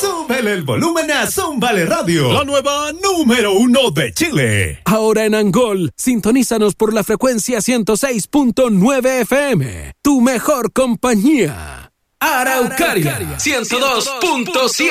Súbele el volumen a Zúmbale Radio, la nueva número 1 de Chile. Ahora en Angol, sintonízanos por la frecuencia 106.9 FM. Tu mejor compañía. Araucaria 102.7.